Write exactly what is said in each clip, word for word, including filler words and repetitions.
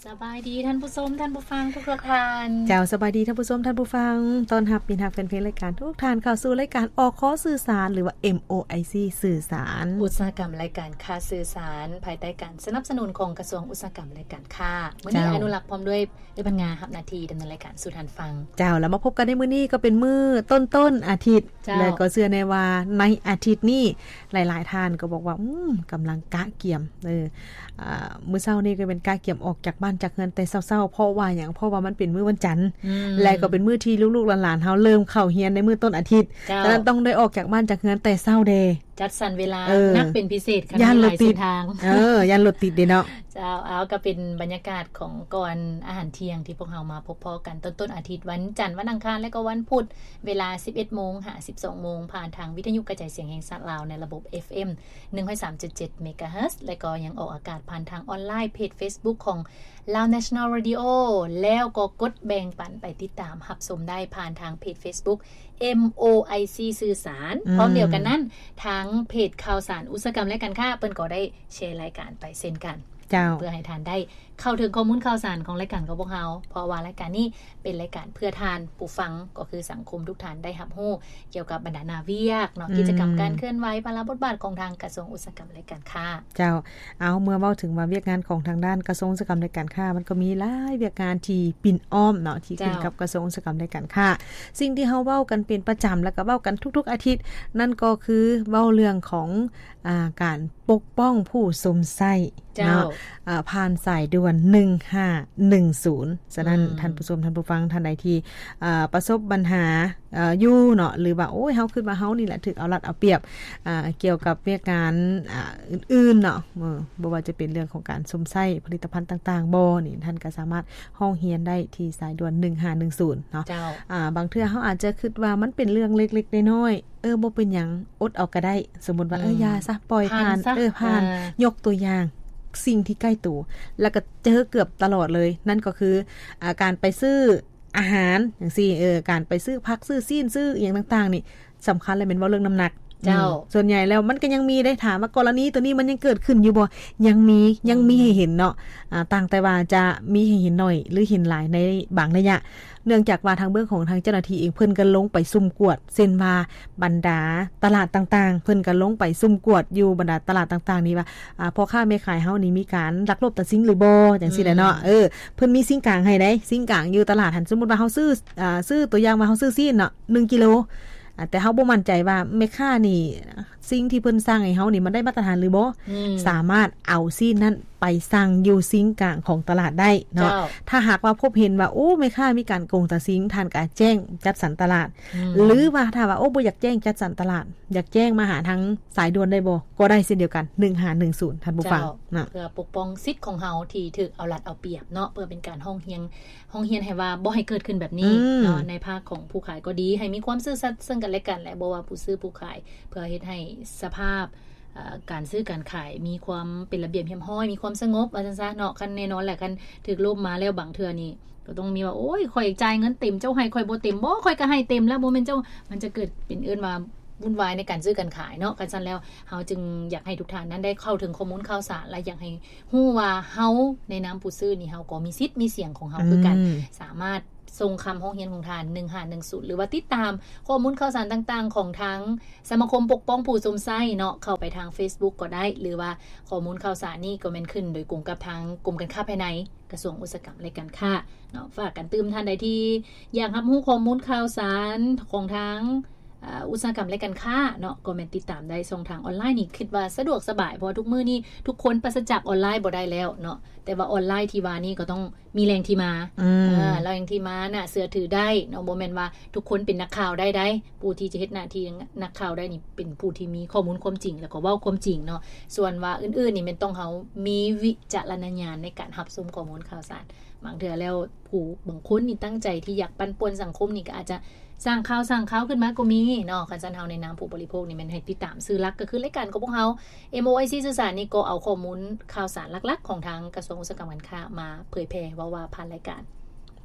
สบายดีท่านผู้ชมท่านผู้ฟังทุกท่านเจ้าสบายดีท่านผู้ชมท่านผู้ฟังต้อนรับมิตรฮักแฟนเพลงรายการทุกท่านเข้าสู่รายการอคสื่อสารหรือว่า เอ็ม โอ ไอ ซี สื่อสารอุตสาหกรรมรายการค้าสื่อสารภายใต้การสนับสนุนของกระทรวงอุตสาหกรรมและการค้ามื้อนี้อนุรักษ์พร้อมด้วยได้บรรณารับหน้าที่ดำเนินรายการสู่ท่านฟังเจ้าแล้วมาพบกันในมื้อนี้ก็เป็นมื้อต้นๆอาทิตย์แล้วก็เชื่อแน่ว่าในอาทิตย์นี้หลายๆท่านก็บอกว่าอืมกำลังกะเกี่ยมเอออ่ามื้อเช้านี้ก็เป็นกะเกี่ยมออกจากบ้านจากเรือนแต่เช้าๆเพราะว่าหยังเพราะว่ามันเป็นมื้อวันจันทร์และก็เป็นมื้อที่ลูกๆหลานๆเฮาเริ่มเข้าเรียนในมื้อต้นอาทิตย์ฉะนั้นต้องได้ออกจากบ้านจากเรือนแต่เช้าเด้จัดสรรเวลานักเป็นพิเศษค่ะมีหลายเส้นทางเออย่านรถติดเด้เนาะเจ้าเอาก็เป็นบรรยากาศของก่อนอาหารเที่ยงที่พวกเรามาพบพอกันต้นๆอาทิตย์วันจันทร์วันอังคารและก็วันพุธเวลา สิบเอ็ดโมง ถึง สิบสองโมงผ่านทางวิทยุกระจายเสียงแห่งชาติลาวในระบบ เอฟ เอ็ม หนึ่งร้อยสามจุดเจ็ด เมกะเฮิรตซ์ และก็ยังออกอากาศผ่านทางออนไลน์เพจ Facebook ของ Lao National Radio แล้วก็กดแบ่งปันไปติดตามรับชมได้ผ่านทางเพจ Facebook เอ็ม โอ ไอ ซี สื่อสารพร้อมเดียวกันนั้นทางเพจข่าวสารอุตสาหกรรมและการค้าเปิ้นก็ได้แชร์รายการไปเช่นกันเพื่อให้ทานได้เข้าถึงข้อมูลข่าวสารของรายการของพวกเราเพราะว่ารายการนี้เป็นรายการเพื่อทานผู้ฟังก็คือสังคมทุกท่านได้รับรู้เกี่ยวกับบรรดานาเวียกเนาะกิจกรรมการเคลื่อนไหวภาระบทบาทของทางกระทรวงอุตสาหกรรมและการค้าเจ้าเอาเมื่อเว้าถึงว่าเวียกงานของทางด้านกระทรวงอุตสาหกรรมและการค้ามันก็มีหลายเวียกงานที่ปิ่นอ้อมเนาะที่ขึ้นกับกระทรวงอุตสาหกรรมและการค้าสิ่งที่เฮาเว้ากันเป็นประจำแล้วก็เว้ากันทุกๆอาทิตย์นั่นก็คือเว้าเรื่องของอ่าการปกป้องผู้สมไส้เนาะอ่าผ่านสายด่วนหนึ่งห้าหนึ่งศูนย์ฉะนั้นท่านผู้ชมท่านผู้ฟังท่านใดที่อ่าประสบปัญหาอ่าอยู่เนาะหรือว่าโอ้ยเฮาคิดว่าเฮานี่แหละถูกเอารัดเอาเปรียบอ่าเกี่ยวกับเรื่องงานอ่าอื่นๆเนาะเออบ่ว่าจะเป็นเรื่องของการสมไส้ผลิตภัณฑ์ต่างๆบ่นี่ท่านก็สามารถห้องเรียนได้ที่สายด่วนหนึ่งห้าหนึ่งศูนย์เนาะอ่าบางเทื่อเฮาอาจจะคิดว่ามันเป็นเรื่องเล็กๆน้อยๆเออบ่เป็นหยังอดเอาก็ได้สมมุติว่าเออยาซะปล่อยผ่านเออผ่านยกตัวอย่างสิ่งที่ใกล้ตัวแล้วก็เจอเกือบตลอดเลยนั่นก็คืออ่าการไปซื้ออาหารอย่างซี่เออการไปซื้อผักซื้อซีนซื้ออีหยังต่างๆนี่สำคัญเลยเป็นว่าเรื่องน้ำหนักเจ้าส่วนใหญ่แล้วมันก็ยังมีได้ถามว่ากรณีตัวนี้มันยังเกิดขึ้นอยู่บ่ยังมียังมีให้เห็นเนาะอ่าต่างแต่ว่าจะมีให้เห็นหน่อยหรือเห็นหลายในบางระยะเนื่องจากว่าทางเบื้องของทางเจ้าหน้าที่เองเพิ่นก็ลงไปซุ่มกวดเส้นว่าบรรดาตลาดต่างๆเพิ่นก็ลงไปซุ่มกวดอยู่บรรดาตลาดต่างๆนี่ว่าอ่าพ่อค้าแม่ขายเฮานี่มีการลักลอบตัดสินหรือบ่จังซี่แหละเนาะเออเพิ่นมีสิ่งกลางให้ได้สิ่งกลางอยู่ตลาดหันสมมุติว่าเฮาซื้ออ่าซื้อตัวอย่างว่าเฮาซื้อซีนเนาะหนึ่งกิโลแต่เฮาบ่มั่นใจว่าแม่ค้านี่สิ่งที่เพิ่นสร้างให้เฮานี่มันได้มาตรฐานหรือบ่สามารถเอาซีนนั้นไปสั่งอยู่ซิงกลางของตลาดได้เนาะถ้าหากว่าพบเห็นว่าโอ้แม่ค้ามีการโกงตัดสินท่านก็แจ้งจัดสรรตลาดหรือว่าถ้าว่าโอ้บ่อยากแจ้งจัดสรรตลาดอยากแจ้งมาหาทางสายด่วนได้บ่ก็ได้เช่นเดียวกันหนึ่งห้าหนึ่งศูนย์ท่านผู้ฟังนะเพื่อปกป้องสิทธิ์ของเฮาที่ถูกเอารัดเอาเปรียบเนาะเพื่อเป็นการห้องเฮียงห้องเฮียนให้ว่าบ่ให้เกิดขึ้นแบบนี้เนาะในภาคของผู้ขายก็ดีให้มีความซื่อสัตย์ซึ่งกันและกันและบ่ว่าผู้ซื้อผู้ขายเพื่อเฮ็ดให้สภาพการซื้อการขายมีความเป็นระเบียบเรียบร้อยมีความสงบว่าซั่นซะเนาะคันแน่นอนแหละคันถูกลบมาแล้วบางเทื่อนี่ก็ต้องมีว่าโอ้ยข่อยจ่ายเงินเต็มเจ้าให้ข่อยบ่เต็มบ่ข่อยก็ให้เต็มแล้วบ่แม่นเจ้ามันจะเกิดเป็นเอิ้นว่าวุ่นวายในการซื้อการขายเนาะกันซั่นแล้วเฮาจึงอยากให้ทุกท่านนั้นได้เข้าถึงข้อมูลข่าวสารและอยากให้ฮู้ว่าเฮาในนามผู้ซื้อนี่เฮาก็มีสิทธิ์มีเสียงของเฮาคือกันสามารถส่งคำห้องเรียนของทานหนึ่งห้าหนึ่งศูนย์หรือว่าติดตามข้อมูลข่าวสารต่างๆของทั้งสมาคมปกป้องผู้สมไส้เนาะเข้าไปทาง Facebook ก็ได้หรือว่าข้อมูลข่าวสารนี่ก็แม่นขึ้นโดยกลุ่มกับทางกรมการค้าภายในกระทรวงอุตสาหกรรมและการค้าเนาะฝากกันตื่มท่านใดที่อยากรับรู้ข้อมูลข่าวสารของทางอุตสาหกรรมและการค้าเนาะก็แม่นติดตามได้ช่องทางออนไลน์นี่คิดว่าสะดวกสบายเพราะทุกมื้อนี้ทุกคนปราศจากออนไลน์บ่ได้แล้วเนาะแต่ว่าออนไลน์ที่ว่านี่ก็ต้องมีแรงที่มาอ่าแล้วแรงที่มาน่ะเชื่อถือได้เนาะบ่แม่นว่าทุกคนเป็นนักข่าวได้ได้ผู้ที่จะเฮ็ดหน้าที่นักข่าวได้นี่เป็นผู้ที่มีข้อมูลความจริงแล้วก็เว้าความจริงเนาะส่วนว่าอื่นๆนี่มันต้องเฮามีวิจารณญาณในการรับชมข้อมูลข่าวสารบางเทื่อแล้วผู้บางคนนี่ตั้งใจที่อยากปั่นป่วนสังคมนี่ก็อาจจะสร้างข่าวสร้างข่าวขึ้นมาก็มีเนาะคันซั่นเฮาในนามผู้บริโภคนี่มันให้ติดตามสื่อหลักก็คือรายการของพวกเฮา เอ็ม โอ ไอ ซี สื่อสารนี่ก็เอาข้อมูลข่าวสารหลักๆของทางกระทรวงอุตสาหกรรมการค้ามาเผยแพร่ว่าว่าผ่านรายการ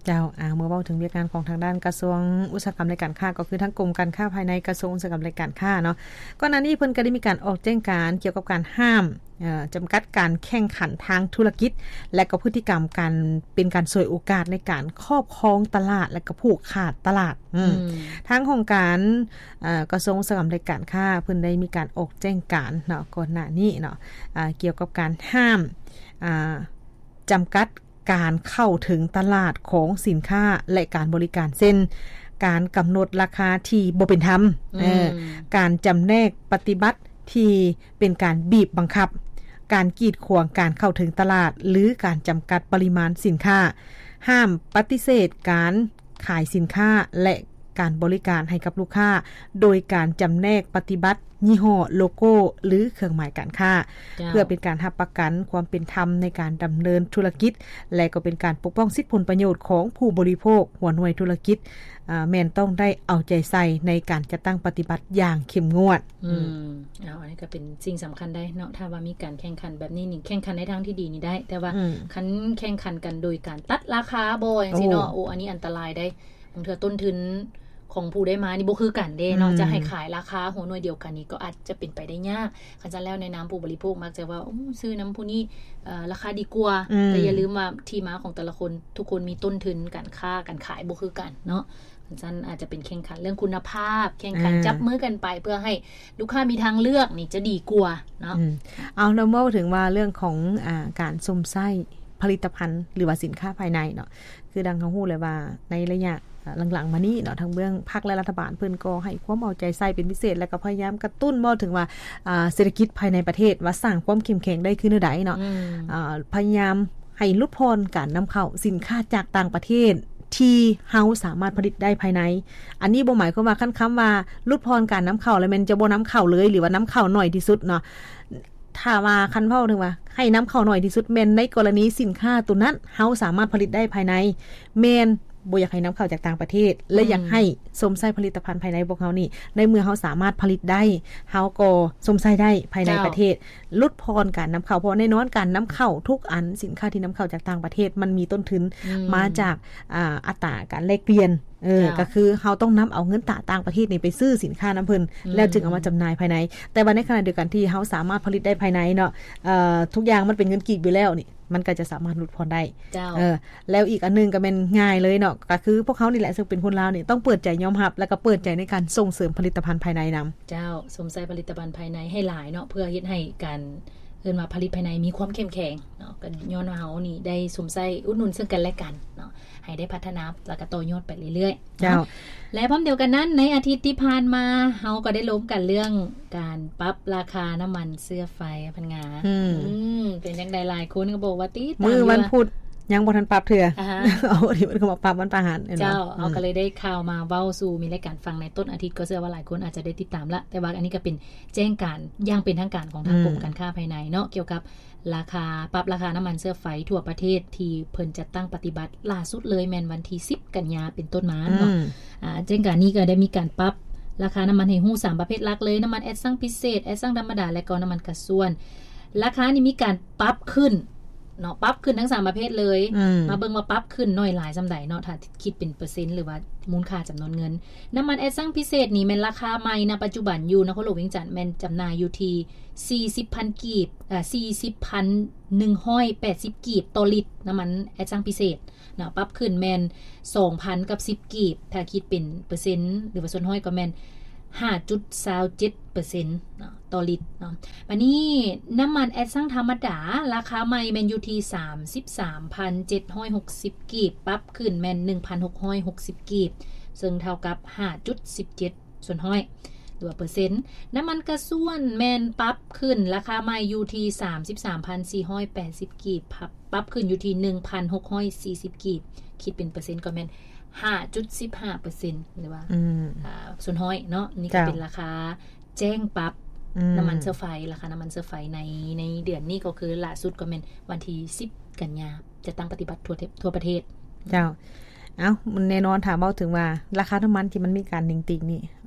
เจ้าอ่าเมื่อเว้าถึงเวียกงานของทางด้านกระทรวงอุตสาหกรรมและการค้าก็คือทั้งกรมการค้าภายในกระทรวงอุตสาหกรรมและการค้าเนาะก่อนหน้านี้เพิ่นก็ได้มีการออกแจ้งการเกี่ยวกับการห้ามเอ่อจำกัดการแข่งขันทางธุรกิจและก็พฤติกรรมการเป็นการฉวยโอกาสในการครอบครองตลาดและก็ผูกขาดตลาดอืมทางของการเอ่อกระทรวงอุตสาหกรรมและการค้าเพิ่นได้มีการออกแจ้งการเนาะก่อนหน้านี้เนาะอ่าเกี่ยวกับการห้ามอ่าจำกัดการเข้าถึงตลาดของสินค้าและการบริการเช่นการกำหนดราคาที่บ่เป็นธรรมเออการจำแนกปฏิบัติที่เป็นการบีบบังคับการกีดขวางการเข้าถึงตลาดหรือการจำกัดปริมาณสินค้าห้ามปฏิเสธการขายสินค้าและการบริการให้กับลูกค้าโดยการจำแนกปฏิบัติยี่ห้อโลโก้หรือเครื่องหมายการค้าเพื่อเป็นการรับประกันความเป็นธรรมในการดำเนินธุรกิจและก็เป็นการปกป้องสิทธิผลประโยชน์ของผู้บริโภคหัวหน่วยธุรกิจอ่าแม่นต้องได้เอาใจใส่ในการจัดตั้งปฏิบัติอย่างเข้มงวดอืมเอาอันนี้ก็เป็นสิ่งสำคัญได้เนาะถ้าว่ามีการแข่งขันแบบนี้นี่แข่งขันในทางที่ดีนี่ได้แต่ว่าคันแข่งขันกันโดยการตัดราคาบ่จังซี่เนาะโอ้อันนี้อันตรายได้บางเทื่อต้นทุนของผู้ได้มานี่บ่คือกันเด้เนาะจะให้ขายราคาหัวหน่วยเดียวกันนี่ก็อาจจะเป็นไปได้ยากคันซั่นแล้วในนามผู้บริโภคมักจะว่าอู้ซื้อน้ำผู้นี้เอ่อราคาดีกว่าแต่อย่าลืมว่าที่มาของแต่ละคนทุกคนมีต้นทุนการค้าการขายบ่คือกันเนาะคันซั่นอาจจะเป็นแข่งขันเรื่องคุณภาพแข่งขันจับมือกันไปเพื่อให้ลูกค้ามีทางเลือกนี่จะดีกว่าเนาะเอาแล้วเมื่อถึงว่าเรื่องของอ่าการสมไส้ผลิตภัณฑ์หรือว่าสินค้าภายในเนาะคือดังเขาฮู้เลยว่าในระยะหลังๆมานี้เนาะทางเบื้องภาคและรัฐบาลเพิ่นก็ให้ความเอาใจใส่เป็นพิเศษแล้วก็พยายามกระตุ้นบ่ถึงว่าอ่าเศรษฐกิจภายในประเทศว่าสร้างความเข้มแข็งได้ขึ้นใดเนาะอ่าพยายามให้ลดพรการนำเข้าสินค้าจากต่างประเทศที่เฮาสามารถผลิตได้ภายในอันนี้บ่หมายความว่าคันคำว่าลดพรการนำเข้าแล้วมันจะบ่นำเข้าเลยหรือว่านำเข้าน้อยที่สุดเนาะถ้าว่าคันเว้าถึงว่าให้นำเข้าน้อยที่สุดแม่นในกรณีสินค้าตัวนั้นเฮาสามารถผลิตได้ภายในแม่นบ่อยากให้นำเข้าจากต่างประเทศและอยากให้สมไส้ผลิตภัณฑ์ภายในพวกเฮานี่ในเมื่อเฮาสามารถผลิตได้เฮาก็สมไส้ได้ภายในประเทศลดพรการนำเข้าเพราะแน่นอนการนำเข้าทุกอันสินค้าที่นำเข้าจากต่างประเทศมันมีต้นทุนมาจากอ่าอัตราการแลกเปลี่ยนเออก็คือเฮาต้องนําเอาเงินตราต่างประเทศนี่ไปซื้อสินค้านำเพิ่นแล้วจึงเอามาจำหน่ายภายในแต่ว่าในขณะเดียวกันที่เฮาสามารถผลิตได้ภายในเนาะเอ่อทุกอย่างมันเป็นเงินกีบอยู่แล้วนี่มันก็จะสามารถลดพรได้เออแล้วอีกอันนึงก็แม่นง่ายเลยเนาะก็คือพวกเฮานี่แหละซึ่งเป็นคนลาวนี่ต้องเปิดใจยอมรับแล้วก็เปิดใจในการส่งเสริมผลิตภัณฑ์ภายในนําเจ้าสมใส่ผลิตภัณฑ์ภายในให้หลายเนาะเพื่อเฮ็ดให้การเอิ้นว่าผลิตภายในมีความเข้มแข็งเนาะก็ย้อนว่าเฮานี่ได้สมใส่อุดหนุนซึ่งกันและกันเนาะให้ได้พัฒนาแล้วก็ต่อยอดไปเรื่อยๆเจ้าและพร้อมเดียวกันนั้นในอาทิตย์ที่ผ่านมาเฮาก็ได้ล้มกันเรื่องการปรับราคาน้ำมันเสื้อไฟพันงาอืมเป็นจังได๋หลายคนก็บอกว่าติดมื้อวันพุธยังบ่ทันปรับเทื่อเอาที่มันก็มาปรับวันประหารเจ้าเอาก็เลยได้ข่าวมาเว้าสู่มีรายการฟังในต้นอาทิตย์ก็เชื่อว่าหลายคนอาจจะได้ติดตามละแต่ว่าอันนี้ก็เป็นแจ้งการอย่างเป็นทางการของทางกรมการค้าภายในเนาะเกี่ยวกับราคาปรับราคาน้ำมันเสื้อไฟทั่วประเทศที่เพิ่นจัดตั้งปฏิบัติล่าสุดเลยแม่นวันที่สิบกันยายนเป็นต้นมาเนาะอ่าแจ้งการนี้ก็ได้มีการปรับราคาน้ำมันให้ฮู้สามประเภทหลักเลยน้ำมันแอดซังพิเศษแอดซังธรรมดาและก็น้ำมันกระส่วนราคานี้มีการปรับขึ้นเนาะปรับขึ้นทั้งสามประเภทเลยมาเบิ่งว่าปรับขึ้นน้อยหลายส่ำใดเนาะถ้าคิดเป็นเปอร์เซ็นต์หรือว่ามูลค่าจำนวนเงินน้ำมันแอดซังพิเศษนี่แม่นราคาใหม่ณปัจจุบันอยู่นครหลวงเวียงจันทน์แม่นจำหน่ายอยู่ที่ สี่สิบพัน กีบอ่า สี่สิบพันหนึ่งร้อยแปดสิบ กีบต่อลิตรน้ำมันแอดซังพิเศษเนาะปรับขึ้นแม่น สองพัน กับสิบกีบถ้าคิดเป็นเปอร์เซ็นต์หรือว่าส่วนห้อยก็แม่นห้าจุดยี่สิบเจ็ดเปอร์เซ็นต์ เนาะต่อลิตรเนาะบัดนี้น้ำมันแอดซังธรรมดาราคาใหม่แม่นอยู่ที่ สามสิบสามพันเจ็ดร้อยหกสิบ กีบปรับขึ้นแม่น หนึ่งพันหกร้อยหกสิบ กีบซึ่งเท่ากับ ห้าจุดหนึ่งเจ็ด ส่วนห้อยหรือว่าเปอร์เซ็นต์น้ำมันกระส่วนแม่นปรับขึ้นราคาใหม่อยู่ที่ สามสิบสามพันสี่ร้อยแปดสิบ กีบปรับขึ้นอยู่ที่ หนึ่งพันหกร้อยสี่สิบ กีบคิดเป็นเปอร์เซ็นต์ก็แม่นห้าจุดหนึ่งห้าเปอร์เซ็นต์ หรือว่าอ่าส่วนห้อยเนาะนี่ก็เป็นราคาแจ้งปรับน้ำมันเสื้อไฟราคาน้ำมันเสื้อไฟในในเดือนนี้ก็คือล่าสุดก็เป็นวันที่สิบกันยายนจะตั้งปฏิบัติทั่วทั่วประเทศเจ้าเอ้ามันแน่นอนถามเว้าถึงว่าราคาน้ำมันที่มันมีการนิ่งๆนี่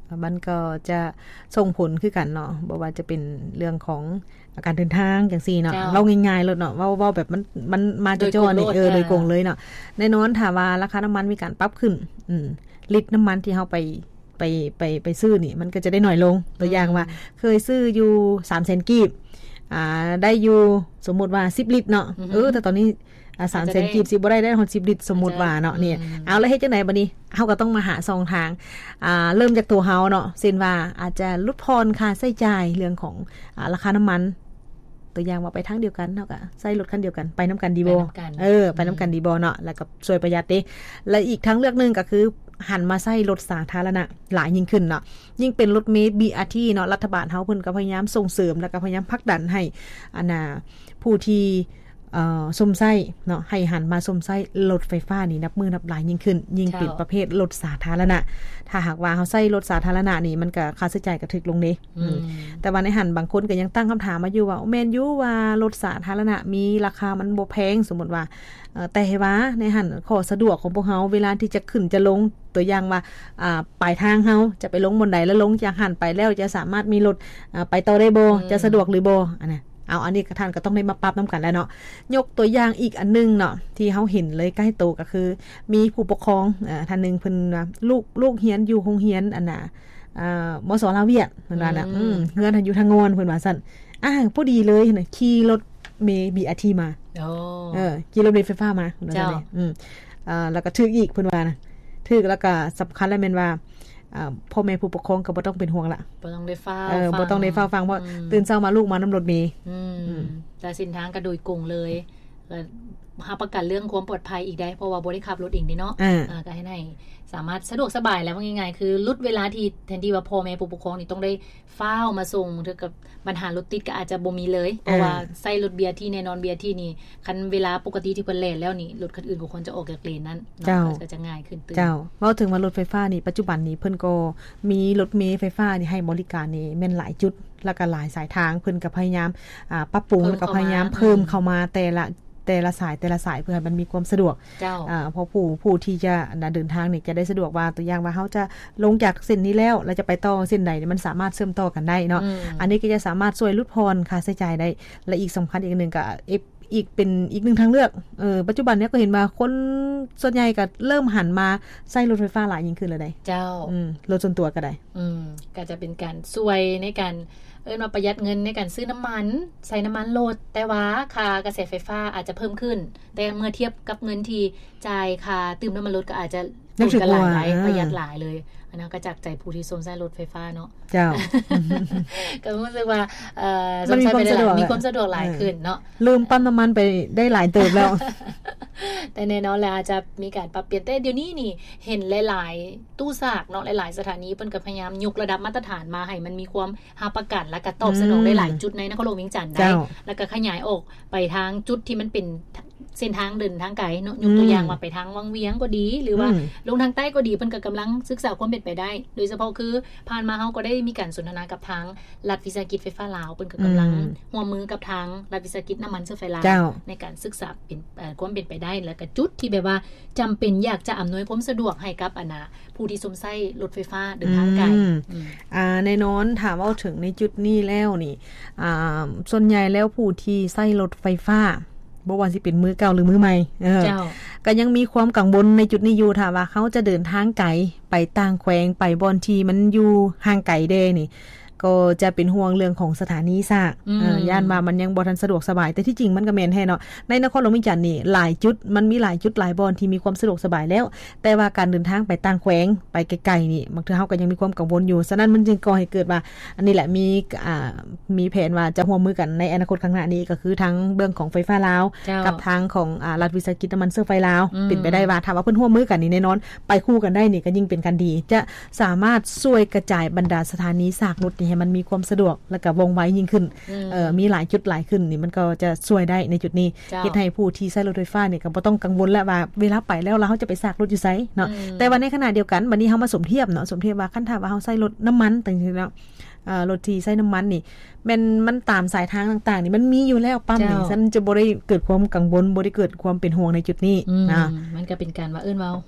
มันก็จะส่งผลคือกันเนาะบ่ว่าจะเป็นเรื่องของการเดินทางจังซี่เนาะเว้าง่ายๆเลยเนาะเว้าเว้าแบบมันมันมาจ่อๆนี่เออโดยกงเลยเนาะแน่นอนถ้าว่าราคาน้ำมันมีการปรับขึ้นอืมลิตรน้ำมันที่เฮาไปไปไปไปซื้อนี่มันก็จะได้น้อยลงตัวอย่างว่าเคยซื้ออยู่สามแสนกีบอ่าได้อยู่สมมุติว่าสิบลิตรเนาะเออแต่ตอนนี้อ่าสามแสนกีบสิบ่ได้ได้ฮอดสิบลิตรสมมุติว่าเนาะเนี่ยเอาแล้วเฮ็ดจังได๋บัดนี้เฮาก็ต้องมาหาช่องทางอ่าเริ่มจากตัวเฮาเนาะเช่นว่าอาจจะลดพรค่าใช้จ่ายเรื่องของอ่าราคาน้ำมันตัวอย่างว่าไปทางเดียวกันเฮาก็ใช้รถคันเดียวกันไปนํากันดีบ่เออไปนํากันดีบ่เนาะแล้วก็ช่วยประหยัดเด้และอีกทางเลือกนึงก็คือหันมาใช้รถสาธารณะหลายยิ่งขึ้นเนาะยิ่งเป็นรถเมล์ บี อาร์ ที เนาะรัฐบาลเฮาเพิ่นก็พยายามส่งเสริมแล้วก็พยายามผลักดันให้อันน่ะผู้ที่เอ่อสมใช้เนาะให้หันมาสมใช้รถไฟฟ้านี่นับมือนับหลายยิ่งขึ้นยิ่งเป็นประเภทรถสาธารณะถ้าหากว่าเฮาใช้รถสาธารณะนี่มันก็ค่าใช้จ่ายก็ถึกลงเด้แต่ว่าในหันบางคนก็ยังตั้งคำถามมาอยู่ว่าแม่นอยู่ว่ารถสาธารณะมีราคามันบ่แพงสมมุติว่าเอ่อแต่ว่าในหันข้อสะดวกของพวกเฮาเวลาที่จะขึ้นจะลงตัวอย่างว่าอ่าปลายทางเฮาจะไปลงบนใดแล้วลงจากหันไปแล้วจะสามารถมีรถอ่าไปต่อได้บ่จะสะดวกหรือบ่อันน่ะเอาอันนี้ท่านก็ต้องได้มาปรับนํากันแล้วเนาะยกตัวอย่างอีกอันนึงเนาะที่เฮาเห็นเลยใกล้โตก็คือมีผู้ปกครองอ่าท่านนึงเพิ่นว่าลูกลูกเรียนอยู่โรงเรียนอันน่ะอ่ามสลาวเวียดเพิ่นว่าน่ะอืมเฮือนอยู่ทางงอนเพิ่นว่าซั่นอ่าพอดีเลยน่ะขี่รถเมล์ บี อาร์ ที มาโอ้เออขี่รถเมล์ไฟฟ้ามาเจ้าอืมอ่าแล้วก็ถึกอีกเพิ่นว่านะถึกแล้วก็สําคัญแล้วแม่นว่าอ่าพ่อแม่ผู้ปกครองก็บ่ต้องเป็นห่วงละบ่ต้องได้ฟ้าเออบ่ต้องได้ฟ้าฟังเพราะตื่นเช้ามาลูกมานํารถเมล์อืมแต่เส้นทางก็โดยกงเลยก็รับประกันเรื่องความปลอดภัยอีกได้เพราะว่าบ่ได้ขับรถเองนี่เนาะอ่าก็ให้ให้สามารถสะดวกสบายแล้วว่าง่ายๆคือลดเวลาที่แทนที่ว่าพ่อแม่ผู้ปกครองนี่ต้องได้ฟ้าวมาส่งถึงกับปัญหารถติดก็อาจจะบ่มีเลยเพราะว่าใช้รถเบียร์ที่แน่นอนเบียร์ที่นี่คันเวลาปกติที่เพิ่นแล่นแล้วนี่รถคันอื่นก็ควรจะออกจากเลนนั้นเนาะก็จะง่ายขึ้นตื่นเจ้าเว้าถึงว่ารถไฟฟ้านี่ปัจจุบันนี้เพิ่นก็มีรถเมล์ไฟฟ้านี่ให้บริการนี่แม่นหลายจุดแล้วก็หลายสายทางเพิ่นก็พยายามอ่าปรับปรุงแล้วก็พยายามเพิ่มเข้ามาแต่ละแต่ละสายแต่ละสายเพื่อให้มันมีความสะดวกอ่าเพราะผู้ผู้ที่จะเดินทางนี่จะได้สะดวกว่าตัวอย่างว่าเฮาจะลงจากเส้นนี้แล้วแล้วจะไปต่อเส้นใดมันสามารถเชื่อมต่อกันได้เนาะ อ, อันนี้ก็จะสามารถช่วยลดพรค่าใช้จ่ายได้และอีกสําคัญอีกนึงก็อีกเป็นอีกนึงทางเลือกเออปัจจุบันนี้ก็เห็นว่าคนส่วนใหญ่ก็เริ่มหันมาใช้รถไฟฟ้าหลายยิ่งขึ้นแล้วได้เจ้าอืมรถส่วนตัวก็ได้อืมก็จะเป็นการช่วยในการเอิ้นว่าประหยัดเงินในการซื้อน้ํามันใช้น้ํามันรถแต่ว่าค่ากระแสไฟฟ้าอาจจะเพิ่มขึ้นแต่เมื่อเทียบกับเงินที่จ่ายค่าตื่มน้ํามันรถก็อาจจะลดกันหลายประหยัดหลายเลยอันนั้นก็จากใจผู้ที่สนใจรถไฟฟ้าเนาะเจ้าก็รู้สึกว่าเอ่อสนใจไปได้มีความสะดวกหลายขึ้นเนาะลืมปั๊มน้ํามันไปได้หลายเติบแล้วแต่แน่นอนแล้วอาจจะมีการปรับเปลี่ยนแต่เดี๋ยวนี้นี่เห็นหลายๆตู้ซากเนาะหลายๆสถานีเพิ่นก็พยายามยกระดับมาตรฐานมาให้มันมีความรับประกันและก็ตอบสนองได้หลายจุดในนครหลวงเวียงจันทน์ได้แล้วก็ขยายออกไปทางจุดที่มันเป็นเส้นทางเดินทางไกลเนาะยกตัวอย่างว่าไปทางวังเวียงก็ดีหรือว่าลงทางใต้ก็ดีเพิ่นก็กําลังศึกษาความเป็นไปได้โดยเฉพาะคือผ่านมาเฮาก็ได้มีการสนทนากับทางรัฐวิสาหกิจไฟฟ้าลาวเพิ่นก็กําลังร่วมมือกับทางรัฐวิสาหกิจน้ํามันเชื้อไฟลาวในการศึกษาเป็นเอ่อความเป็นไปได้แล้วก็จุดที่แบบว่าจําเป็นอยากจะอำนวยความสะดวกให้กับอนาผู้ที่สมใช้รถไฟฟ้าเดินทางไกลอ่าแน่นอนถ้าเว้าถึงในจุดนี้แล้วนี่อ่าส่วนใหญ่แล้วผู้ที่ใช้รถไฟฟ้าบ่ว่าสิเป็นมือเก่าหรือมือใหม่เออก็ยังมีความกังวลในจุดนี้อยู่ถ้าว่าเขาจะเดินทางไกลไปต่างแขวงไปบ่อนที่มันอยู่ห่างไกลเด้นี่ก็จะเป็นห่วงเรื่องของสถานีซากเอ่อย่านว่ามันยังบ่ทันสะดวกสบายแต่ที่จริงมันก็แม่นแท้เนาะในนครหลวงเวียงจันทน์นี่หลายจุดมันมีหลายจุดหลายบ่อนที่มีความสะดวกสบายแล้วแต่ว่าการเดินทางไปต่างแขวงไปไกลๆนี่บางเทื่อเฮาก็ยังมีความกังวลอยู่ฉะนั้นมันจึงก่อให้เกิดว่าอันนี้แหละมีอ่ามีแผนว่าจะร่วมมือกันในอนาคตข้างหน้านี้ก็คือทั้งเรื่องของไฟฟ้าลาวกับทางของอ่ารัฐวิสาหกิจน้ำมันเชื้อไฟลาวเป็นไปได้ว่าถ้าว่าเพิ่นร่วมมือกันนี่แน่นอนไปคู่กันได้นี่ก็ยิ่งเป็นการดีจะสามารถช่วยกระจายบรรดาสถานีซากรถนี่ให้มันมีความสะดวกแล้วก็วงไวยิ่งขึ้นเอ่อมีหลายจุดหลายขึ้นนี่มันก็จะช่วยได้ในจุดนี้เฮ็ดให้ผู้ที่ใช้รถไฟฟ้านี่ก็บ่ต้องกังวลแล้วว่าเวลาไปแล้วเราเฮาจะไปซากรถอยู่ไสเนาะแต่ว่าในขณะเดียวกันบัดนี้เฮามาสมเทียบเนาะสมเทียบว่าคันถ้าว่าเฮาใช้รถน้ำมันจังซี่เนาะอ่ารถที่ใช้น้ำมันนี่แม่นมันตามสายทางต่างๆนี่มันมีอยู่แล้วปั๊มนี่ฉันจะบ่ได้เกิดความกังวลบ่ได้เกิดความเป็นห่วงในจุดนี้นะมันก็เป็นการว่าเอิ้นว่า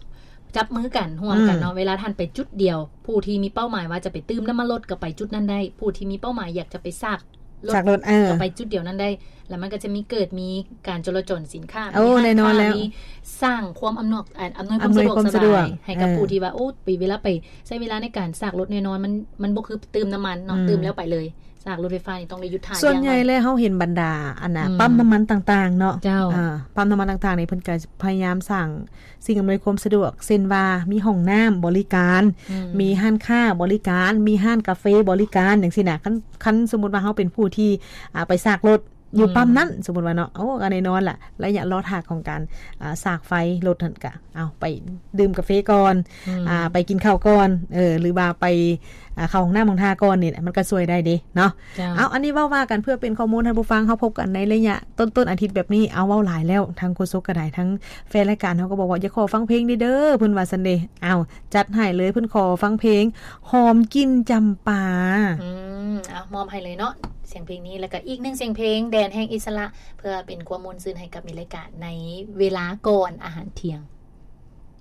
จับมือกันร่วมกันเนาะเวลาท่านไปจุดเดียวผู้ที่มีเป้าหมายว่าจะไปตื้มน้ำมันรถก็ไปจุดนั้นได้ผู้ที่มีเป้าหมายอยากจะไปซากรถก็ไปจุดเดียวนั้นได้แล้วมันก็จะมีเกิดมีการจลจลสินค้ามีห้างค้ามีสร้างความอำนวยอำนวยความสะดวกสบายให้กับผู้ที่ว่าโอ้ปีเวลาไปใช้เวลาในการซากรถน้อยๆมันมันบ่คือตื้มน้ำมันเนาะตื้มแล้วไปเลยซากรถไฟฟ้านี่ต้องได้หยุดถ่ายส่วนใหญ่แล้วเฮาเห็นบรรดาอันน่ะปั๊มน้ำมันต่างๆเนาะอ่าปั๊มน้ำมันต่างๆนี่เพิ่นก็พยายามสร้างสิ่งอำนวยความสะดวกเช่นว่ามีห้องน้ำบริการมีห้านค้าบริการมีห้านกาแฟบริการจังซี่น่ะคันคันสมมุติว่าเฮาเป็นผู้ที่อ่าไปซากรถอยู่ปั๊มนั้นสมมุติว่าเนาะโอ้ก็แน่นอนล่ะระยะรอทางของการอ่าซากไฟรถนั่นก็เอาไปดื่มกาแฟก่อนอ่าไปกินข้าวก่อนเออหรือว่าไปอ่าเข้าห้องน้ำห้องท่าก่อนนี่มันก็ช่วยได้เด้เนาะเอาอันนี้เว้าว่ากันเพื่อเป็นข้อมูลท่านผู้ฟังเฮาพบกันในระยะต้นๆอาทิตย์แบบนี้เอาเว้าหลายแล้วทั้งโฆษกก็ได้ทั้งแฟนรายการเฮาก็บอกว่าอย่าขอฟังเพลงเด้อเพิ่นว่าซั่นเด้อ้าวจัดให้เลยเพิ่นขอฟังเพลงหอมกินจำปาอืมเอามอบให้เลยเนาะเสียงเพลงนี้แล้วก็อีกหนึ่งเสียงเพลงแดนแห่งอิสระเพื่อเป็นความมวลซื่นให้กับมีรายการในเวลาก่อนอาหารเที่ยง